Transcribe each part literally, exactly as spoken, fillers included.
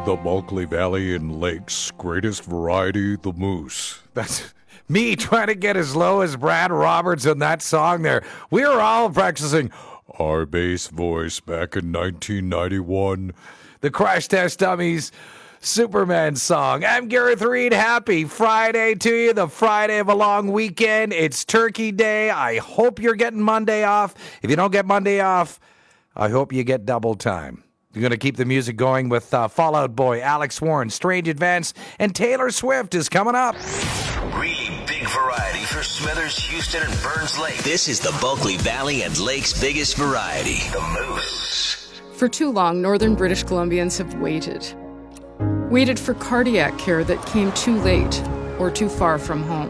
the Bulkley Valley and Lakes' greatest variety, the moose. That's me trying to get as low as Brad Roberts in that song there. We were all practicing our bass voice back in nineteen ninety-one. The Crash Test Dummies Superman song. I'm Gareth Reed. Happy Friday to you, the Friday of a long weekend. It's Turkey Day. I hope you're getting Monday off. If you don't get Monday off, I hope you get double time. You're going to keep the music going with uh, Fall Out Boy, Alex Warren, Strange Advance, and Taylor Swift is coming up. Really big variety for Smithers, Houston, and Burns Lake. This is the Bulkley Valley and Lakes' biggest variety. The Moose. For too long, northern British Columbians have waited. Waited for cardiac care that came too late or too far from home.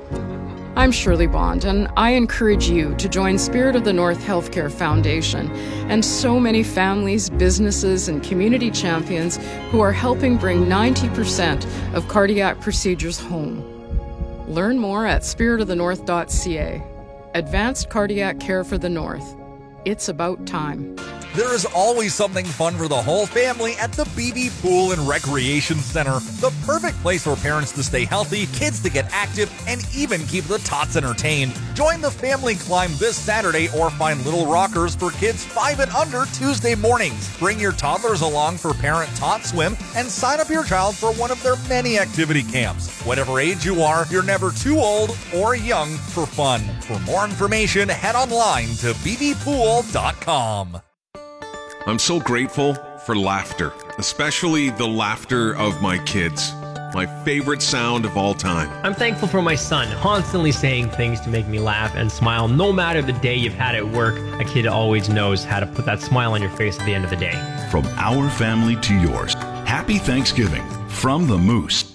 I'm Shirley Bond, and I encourage you to join Spirit of the North Healthcare Foundation and so many families, businesses, and community champions who are helping bring ninety percent of cardiac procedures home. Learn more at spirit of the north dot c a. Advanced Cardiac Care for the North. It's about time. There is always something fun for the whole family at the B B Pool and Recreation Center. The perfect place for parents to stay healthy, kids to get active, and even keep the tots entertained. Join the family climb this Saturday or find little rockers for kids five and under Tuesday mornings. Bring your toddlers along for Parent Tot Swim and sign up your child for one of their many activity camps. Whatever age you are, you're never too old or young for fun. For more information, head online to b b pool dot com. I'm so grateful for laughter, especially the laughter of my kids. My favorite sound of all time. I'm thankful for my son, constantly saying things to make me laugh and smile. No matter the day you've had at work, a kid always knows how to put that smile on your face at the end of the day. From our family to yours, happy Thanksgiving from the Moose.